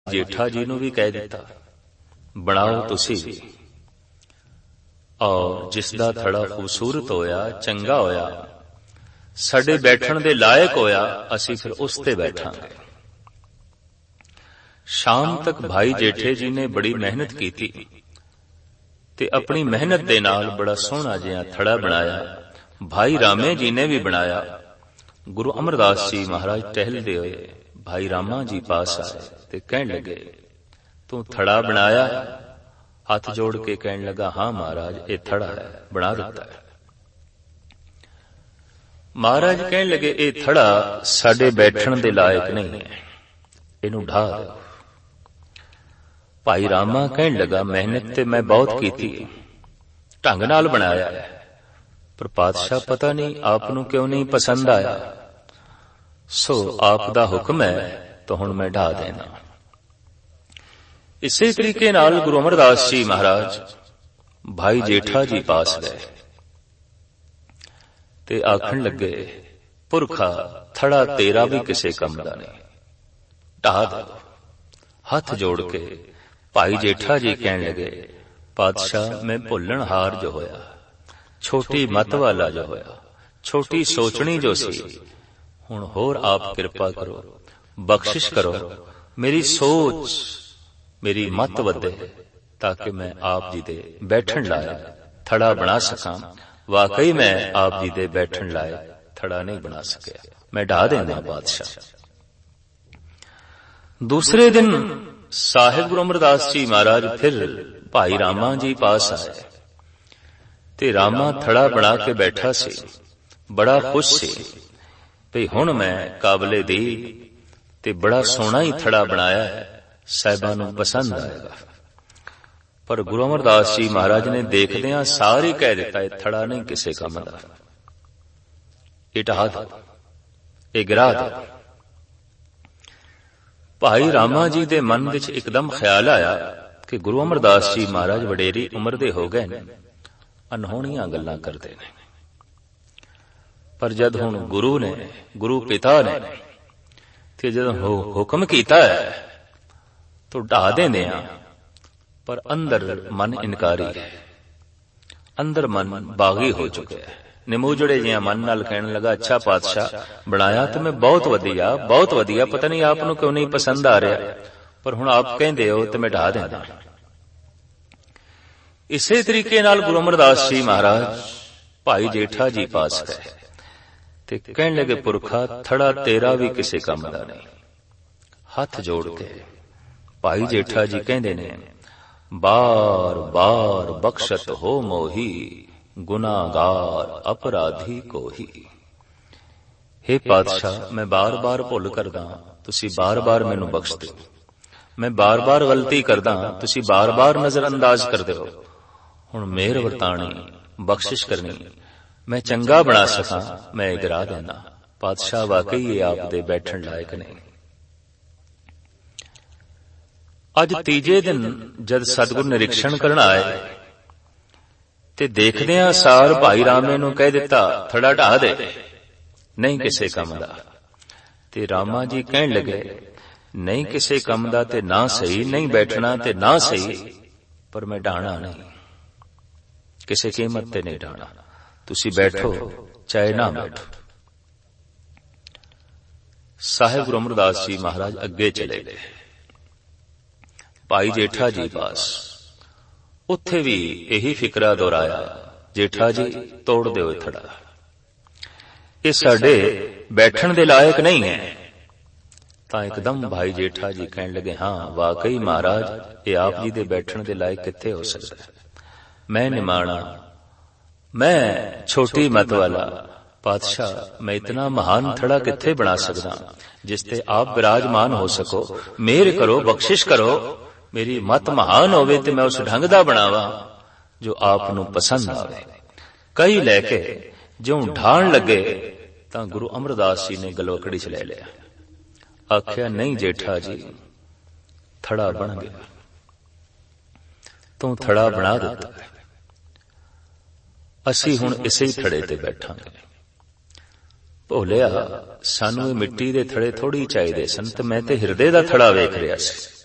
ਜੇਠਾ ਜੀ ਨੂੰ ਵੀ ਕਹਿ ਦਿੱਤਾ, ਬਣਾਓ ਤੁਸੀਂ ਵੀ। ਔਰ ਜਿਸ ਦਾ ਥੜਾ ਖੂਬਸੂਰਤ ਹੋਇਆ, ਚੰਗਾ ਹੋਇਆ, ਸਾਡੇ ਬੈਠਣ ਦੇ ਲਾਇਕ ਹੋਇਆ, ਅਸੀਂ ਫਿਰ ਉਸ ਤੇ ਬੈਠਾਂਗੇ। ਸ਼ਾਮ ਤੱਕ ਭਾਈ ਜੇਠੇ ਜੀ ਨੇ ਬੜੀ ਮਿਹਨਤ ਕੀਤੀ ਤੇ ਆਪਣੀ ਮਿਹਨਤ ਦੇ ਨਾਲ ਬੜਾ ਸੋਹਣਾ ਜਿਹਾ ਥੜਾ ਬਣਾਇਆ। ਭਾਈ ਰਾਮੇ ਜੀ ਨੇ ਵੀ ਬਣਾਇਆ। ਗੁਰੂ ਅਮਰਦਾਸ ਜੀ ਮਹਾਰਾਜ ਟਹਿਲਦੇ ਹੋਏ ਭਾਈ ਰਾਮਾ ਜੀ ਪਾਸ ਆਏ ਤੇ ਕਹਿਣ ਲੱਗੇ, ਤੂੰ ਥੜਾ ਬਣਾਇਆ? ਹੱਥ ਜੋੜ ਕੇ ਕਹਿਣ ਲੱਗਾ, ਹਾਂ ਮਹਾਰਾਜ, ਇਹ ਥੜਾ ਹੈ, ਬਣਾ ਦਿੱਤਾ ਹੈ। ਮਹਾਰਾਜ ਕਹਿਣ ਲੱਗੇ, ਇਹ ਥੜਾ ਸਾਡੇ ਬੈਠਣ ਦੇ ਲਾਇਕ ਨਹੀਂ ਹੈ, ਇਹਨੂੰ ਢਾ ਦਿਓ। ਭਾਈ ਰਾਮਾ ਕਹਿਣ ਲੱਗਾ, ਮਿਹਨਤ ਤੇ ਮੈਂ ਬਹੁਤ ਕੀਤੀ, ਢੰਗ ਨਾਲ ਬਣਾਇਆ ਹੈ, ਪਰ ਪਾਤਸ਼ਾਹ ਪਤਾ ਨਹੀਂ ਆਪ ਨੂੰ ਕਿਉਂ ਨਹੀਂ ਪਸੰਦ ਆਇਆ, ਸੋ ਆਪ ਦਾ ਹੁਕਮ ਹੈ ਤਾਂ ਹੁਣ ਮੈਂ ਢਾ ਦੇਣਾ। ਇਸੇ ਤਰੀਕੇ ਨਾਲ ਗੁਰੂ ਅਮਰਦਾਸ ਜੀ ਮਹਾਰਾਜ ਭਾਈ ਜੇਠਾ ਜੀ ਪਾਸ ਗਏ ਤੇ ਆਖਣ ਲੱਗੇ, ਪੁਰਖਾ ਥੜਾ ਤੇਰਾ ਵੀ ਕਿਸੇ ਕੰਮ ਦਾ ਨਹੀਂ, ਢਾ ਦੇ। ਹੱਥ ਜੋੜ ਕੇ ਭਾਈ ਜੇਠਾ ਜੀ ਕਹਿਣ ਲੱਗੇ, ਪਾਤਸ਼ਾਹ ਮੈਂ ਭੁੱਲਣ ਹਾਰ ਜੋ ਹੋਇਆ, ਛੋਟੀ ਮਤ ਵਾਲਾ ਜੋ ਹੋਇਆ, ਛੋਟੀ ਸੋਚਣੀ ਜੋ ਸੀ, ਹੁਣ ਹੋਰ ਆਪ ਕਿਰਪਾ ਕਰੋ, ਬਖਸ਼ਿਸ਼ ਕਰੋ, ਮੇਰੀ ਸੋਚ, ਮੇਰੀ ਮਤ ਵਧੇ ਤਾਂ ਕਿ ਮੈਂ ਆਪ ਜੀ ਦੇ ਬੈਠਣ ਲਾਇਕ ਥੜਾ ਬਣਾ ਸਕਾਂ। ਵਾਕਈ ਮੈਂ ਆਪ ਜੀ ਦੇ ਬੈਠਣ ਲਾਇਕ ਥੜਾ ਨਹੀਂ ਬਣਾ ਸਕਿਆ, ਮੈਂ ਢਾ ਦੇਣਾ ਬਾਦਸ਼ਾਹ। ਦੂਸਰੇ ਦਿਨ ਸਾਹਿਬ ਗੁਰੂ ਅਮਰਦਾਸ ਜੀ ਮਹਾਰਾਜ ਫਿਰ ਭਾਈ ਰਾਮਾ ਜੀ ਪਾਸ ਆਏ ਤੇ ਰਾਮਾ ਥੜਾ ਬਣਾ ਕੇ ਬੈਠਾ ਸੀ, ਬੜਾ ਖੁਸ਼ ਸੀ ਭਈ ਹੁਣ ਮੈਂ ਕਾਬਲੇ ਦੀ ਤੇ ਬੜਾ ਸੋਹਣਾ ਹੀ ਥੜਾ ਬਣਾਇਆ ਹੈ, ਸਾਹਿਬਾਂ ਨੂੰ ਪਸੰਦ ਆਏਗਾ। ਪਰ ਗੁਰੂ ਅਮਰਦਾਸ ਜੀ ਮਹਾਰਾਜ ਨੇ ਦੇਖਦਿਆਂ ਸਾਰ ਹੀ ਕਹਿ ਦਿੱਤਾ, ਇਹ ਥੜਾ ਨਹੀਂ ਕਿਸੇ ਕੰਮ ਦਾ, ਇਹ ਢਾ ਦਿਓ, ਇਹ ਗਿਰਾ ਦਿਓ। ਭਾਈ ਰਾਮਾ ਜੀ ਦੇ ਮਨ ਵਿੱਚ ਇੱਕਦਮ ਖਿਆਲ ਆਇਆ ਕਿ ਗੁਰੂ ਅਮਰਦਾਸ ਜੀ ਮਹਾਰਾਜ ਵਡੇਰੀ ਉਮਰ ਦੇ ਹੋ ਗਏ ਨੇ, ਅਨਹੋਣੀਆਂ ਗੱਲਾਂ ਕਰਦੇ ਨੇ, ਪਰ ਜਦ ਹੁਣ ਗੁਰੂ ਨੇ, ਗੁਰੂ ਪਿਤਾ ਨੇ ਤੇ ਜਦੋਂ ਹੁਕਮ ਕੀਤਾ ਹੈ ਤਾਂ ਢਾ ਦੇਂਦੇ ਆ। ਪਰ ਅੰਦਰ ਮਨ ਇਨਕਾਰੀ ਹੈ, ਅੰਦਰ ਮਨ ਬਾਗੀ ਹੋ ਚੁੱਕਿਆ ਹੈ, ਨਿਮੂਜੜੇ ਜਿਹਾ ਮਨ ਨਾਲ ਕਹਿਣ ਲੱਗਾ, ਅੱਛਾ ਪਾਤਸ਼ਾਹ ਬਣਾਇਆ ਤੇ ਮੈਂ ਬਹੁਤ ਵਧੀਆ, ਬਹੁਤ ਵਧੀਆ, ਪਤਾ ਨਹੀਂ ਆਪ ਨੂੰ ਕਿਉਂ ਨਹੀਂ ਪਸੰਦ ਆ ਰਿਹਾ, ਪਰ ਹੁਣ ਆਪ ਕਹਿੰਦੇ ਹੋ ਤੇ ਮੈਂ ਢਾ ਦੇਣਾ। ਇਸੇ ਤਰੀਕੇ ਨਾਲ ਗੁਰੂ ਅਮਰਦਾਸ ਜੀ ਮਹਾਰਾਜ ਭਾਈ ਜੇਠਾ ਜੀ ਪਾਸ ਗਏ ਤੇ ਕਹਿਣ ਲੱਗੇ, ਪੁਰਖਾ ਥੜਾ ਤੇਰਾ ਵੀ ਕਿਸੇ ਕੰਮ ਦਾ ਨਹੀਂ। ਹੱਥ ਜੋੜ ਕੇ ਭਾਈ ਜੇਠਾ ਜੀ ਕਹਿੰਦੇ ਨੇ, ਬਾਰ ਬਾਰ ਬਖਸ਼ਤ ਹੋ ਮੋਹੀ, ਗੁਨਾਹਗਾਰ ਅਪਰਾਧੀ ਕੋਹੀ। हे ਪਾਤਸ਼ਾਹ, ਮੈਂ ਬਾਰ ਬਾਰ ਭੁੱਲ ਕਰਦਾ, ਤੁਸੀਂ ਬਾਰ ਬਾਰ ਮੈਨੂੰ ਬਖਸ਼ ਦਿਓ, ਮੈਂ ਬਾਰ ਬਾਰ ਗਲਤੀ ਕਰਦਾ, ਤੁਸੀਂ ਬਾਰ ਬਾਰ ਨਜ਼ਰ ਅੰਦਾਜ਼ ਕਰਦੇ ਹੋ, ਹੁਣ ਮਿਹਰ ਵਰਤਾਣੀ, ਬਖਸ਼ਿਸ਼ ਕਰਨੀ, ਮੈਂ ਚੰਗਾ ਬਣਾ ਸਕਾਂ, ਮੈਂ ਗਿਰਾ ਦੇਣਾ। ਪਾਤਸ਼ਾਹ ਵਾਕਈ ਇਹ ਆਪ ਦੇ ਬੈਠਣ ਲਾਇਕ ਨਹੀਂ। ਅੱਜ ਤੀਜੇ ਦਿਨ ਜਦ ਸਤਿਗੁਰ ਨਿਰੀਖਣ ਕਰਨ ਆਏ ਤੇ ਦੇਖਦਿਆਂ ਸਾਰ ਭਾਈ ਰਾਮੇ ਨੂੰ ਕਹਿ ਦਿੱਤਾ, ਥੜਾ ਢਾ ਦੇ, ਨਹੀਂ ਕਿਸੇ ਕੰਮ ਦਾ। ਤੇ ਰਾਮਾ ਜੀ ਕਹਿਣ ਲੱਗੇ, ਨਹੀਂ ਕਿਸੇ ਕੰਮ ਦਾ ਤੇ ਨਾ ਸਹੀ, ਨਹੀਂ ਬੈਠਣਾ ਤੇ ਨਾ ਸਹੀ, ਪਰ ਮੈਂ ਢਾਣਾ ਨਹੀਂ, ਕਿਸੇ ਕੀਮਤ ਤੇ ਨਹੀਂ ਢਾਣਾ, ਤੁਸੀਂ ਬੈਠੋ ਚਾਹੇ ਨਾ ਬੈਠੋ। ਸਾਹਿਬ ਗੁਰੂ ਅਮਰਦਾਸ ਜੀ ਮਹਾਰਾਜ ਅੱਗੇ ਚਲੇ ਗਏ ਭਾਈ ਜੇਠਾ ਜੀ ਪਾਸ। ਉੱਥੇ ਵੀ ਇਹੀ ਫਿਕਰਾ ਦੁਹਰਾਇਆ, ਜੇਠਾ ਜੀ ਤੋੜ ਦਿਓ ਥੜਾ, ਇਹ ਸਾਡੇ ਬੈਠਣ ਦੇ ਲਾਇਕ ਨਹੀਂ ਹੈ। ਤਾਂ ਇੱਕਦਮ ਭਾਈ ਜੇਠਾ ਜੀ ਕਹਿਣ ਲੱਗੇ, ਹਾਂ ਵਾਕਈ ਮਹਾਰਾਜ, ਇਹ ਆਪ ਜੀ ਦੇ ਬੈਠਣ ਦੇ ਲਾਇਕ ਕਿੱਥੇ ਹੋ ਸਕਦਾ, ਮੈਂ ਨਿਮਾਣਾ, ਮੈਂ ਛੋਟੀ ਮਤ ਵਾਲਾ, ਪਾਤਸ਼ਾਹ ਮੈਂ ਇਤਨਾ ਮਹਾਨ ਥੜਾ ਕਿੱਥੇ ਬਣਾ ਸਕਦਾ ਜਿਸ ਤੇ ਆਪ ਵਿਰਾਜਮਾਨ ਹੋ ਸਕੋ, ਮਿਹਰ ਕਰੋ, ਬਖਸ਼ਿਸ਼ ਕਰੋ, ਮੇਰੀ ਮਤ ਮਹਾਨ ਹੋਵੇ ਤੇ ਮੈਂ ਉਸ ਢੰਗ ਦਾ ਬਣਾਵਾਂ ਜੋ ਆਪ ਨੂੰ ਪਸੰਦ ਆਵੇ। ਕਈ ਲੈ ਕੇ ਜਿਉਂ ਢਾਣ ਲੱਗੇ ਤਾਂ ਗੁਰੂ ਅਮਰਦਾਸ ਜੀ ਨੇ ਗਲਵਕੜੀ ਚ ਲੈ ਲਿਆ, ਆਖਿਆ, ਨਹੀਂ ਜੇਠਾ ਜੀ, ਥੜਾ ਬਣ ਗਿਆ, ਤੂੰ ਥੜਾ ਬਣਾ ਦਿੱਤਾ, ਅਸੀਂ ਹੁਣ ਇਸੇ ਹੀ ਥੜੇ ਤੇ ਬੈਠਾਂਗੇ। ਭੋਲਿਆ, ਸਾਨੂੰ ਇਹ ਮਿੱਟੀ ਦੇ ਥੜੇ ਥੋੜੀ ਚਾਹੀਦੇ ਸਨ, ਤੇ ਮੈਂ ਤੇ ਹਿਰਦੇ ਦਾ ਥੜਾ ਵੇਖ ਰਿਹਾ ਸੀ।